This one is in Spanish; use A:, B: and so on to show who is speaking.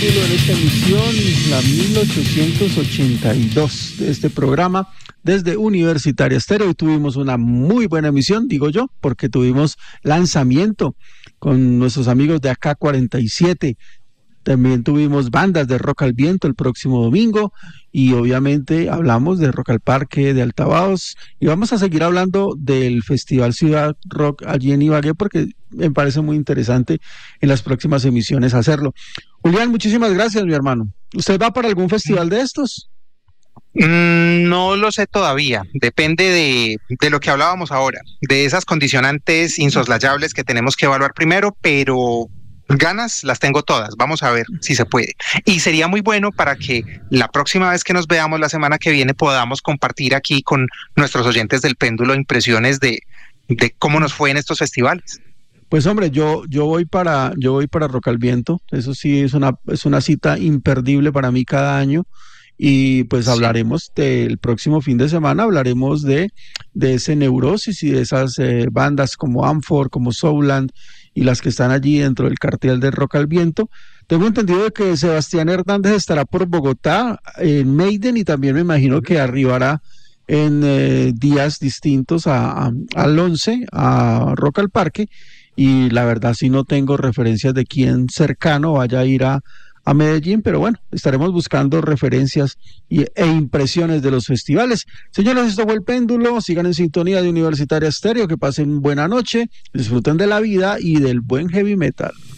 A: Péndulo en esta emisión, la 1882 de este programa desde Universitaria Estéreo. Y tuvimos una muy buena emisión, digo yo, porque tuvimos lanzamiento con nuestros amigos de AK-47. También tuvimos bandas de Rock al Viento el próximo domingo y obviamente hablamos de Rock al Parque, de Altavoz, y vamos a seguir hablando del Festival Ciudad Rock allí en Ibagué porque me parece muy interesante en las próximas emisiones hacerlo. Julián, muchísimas gracias, mi hermano. ¿Usted va para algún festival de estos?
B: No lo sé todavía, depende de lo que hablábamos ahora, de esas condicionantes insoslayables que tenemos que evaluar primero, pero ganas las tengo todas, vamos a ver si se puede. Y sería muy bueno para que la próxima vez que nos veamos la semana que viene podamos compartir aquí con nuestros oyentes del Péndulo impresiones de cómo nos fue en estos festivales.
A: Pues hombre, yo voy para Rock al Viento, eso sí es una cita imperdible para mí cada año. Y pues
B: Sí.
A: hablaremos del próximo fin de semana, hablaremos de ese Neurosis y de esas bandas como Amfor, como Souland y las que están allí dentro del cartel de Rock al Viento. Tengo entendido de que Sebastián Hernández estará por Bogotá en Maiden y también me imagino que arribará en días distintos al 11, a Rock al Parque, y la verdad sí no tengo referencias de quién cercano vaya a ir a Medellín, pero bueno, estaremos buscando referencias e impresiones de los festivales. Señores, esto fue El Péndulo, sigan en sintonía de Universitaria Estéreo, que pasen buena noche, disfruten de la vida y del buen heavy metal.